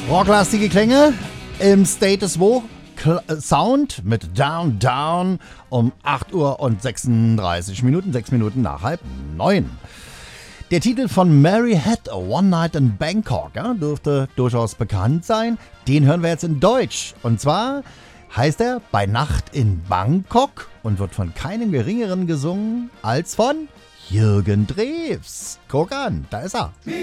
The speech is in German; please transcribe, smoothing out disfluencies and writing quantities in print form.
Rocklastige Klänge im Status Quo Sound mit Down Down um 8 Uhr und 36 Minuten, 6 Minuten nach 8:30. Der Titel von Mary Had a One Night in Bangkok, ja, dürfte durchaus bekannt sein. Den hören wir jetzt in Deutsch. Und zwar heißt er Bei Nacht in Bangkok und wird von keinem Geringeren gesungen als von Jürgen Drews. Guck an, da ist er.